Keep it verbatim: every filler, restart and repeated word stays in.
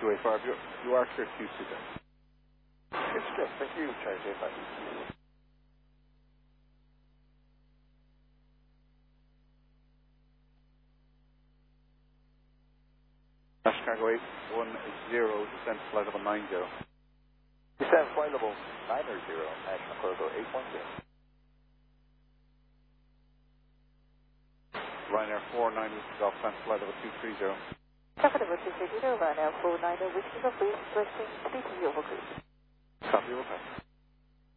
two eight five, you, you are clear Q two then. It's good, thank you, Charlie J five. Nash Cargo eight one zero, descent flight level nine zero. Descent flight level nine zero, National Cargo eight one zero. Ryanair four nine, which is off plan flight level two three zero. Comfortable two three zero, Ryanair four nine, which is off, requesting three zero over cruise. Copy, over.